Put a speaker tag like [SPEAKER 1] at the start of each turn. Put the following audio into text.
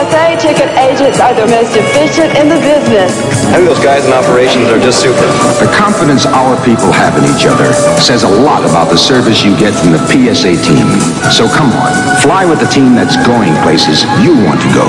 [SPEAKER 1] PSA ticket agents are the most efficient in the business.
[SPEAKER 2] I think those guys in operations are just super.
[SPEAKER 3] The confidence our people have in each other says a lot about the service you get from the PSA team. So come on, fly with the team that's going places you want to go.